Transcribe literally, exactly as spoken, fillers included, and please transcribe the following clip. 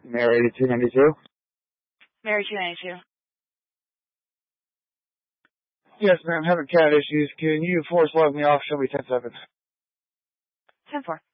Mayor eighty-two ninety-two. Mayor two ninety-two. Yes, ma'am. Having cat issues. Can you force log me off? Show me ten seconds. ten four.